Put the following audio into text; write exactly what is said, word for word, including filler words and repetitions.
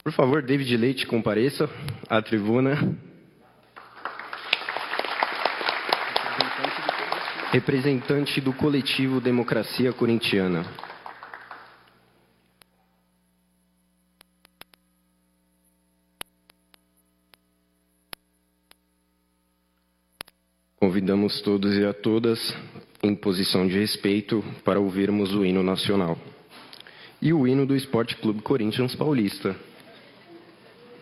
Por favor, David Leite, compareça à tribuna. Representante do coletivo Democracia Corintiana. Convidamos todos e a todas, em posição de respeito, para ouvirmos o hino nacional. E o hino do Esporte Clube Corinthians Paulista.